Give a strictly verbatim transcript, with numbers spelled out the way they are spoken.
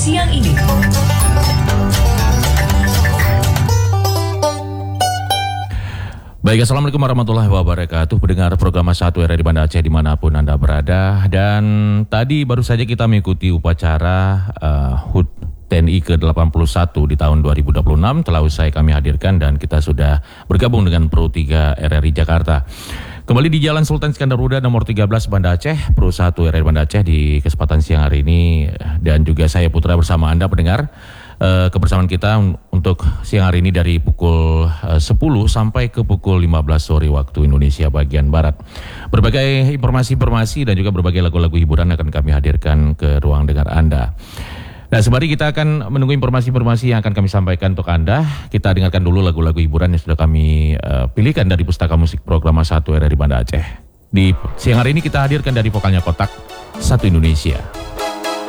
Siang ini. Baik, Assalamualaikum warahmatullahi wabarakatuh. Pendengar program satu R R I Banda Aceh dimanapun Anda berada. Dan tadi baru saja kita mengikuti upacara uh, H U T T N I ke delapan puluh satu di tahun dua ribu dua puluh enam. Telah usai kami hadirkan dan kita sudah bergabung dengan Pro tiga R R I Jakarta. Kembali di Jalan Sultan Iskandar Muda nomor tiga belas Banda Aceh, Pro satu R R I Banda Aceh di kesempatan siang hari ini. Dan juga saya Putra bersama Anda pendengar. Uh, kebersamaan kita untuk siang hari ini dari pukul uh, sepuluh sampai ke pukul lima belas sore waktu Indonesia bagian Barat. Berbagai informasi-informasi dan juga berbagai lagu-lagu hiburan akan kami hadirkan ke ruang dengar Anda. Nah, sembari kita akan menunggu informasi-informasi yang akan kami sampaikan untuk Anda, kita dengarkan dulu lagu-lagu hiburan yang sudah kami uh, pilihkan dari Pustaka Musik Program satu R R I Banda Aceh. Di siang hari ini kita hadirkan dari vokalnya Kotak, Satu Indonesia.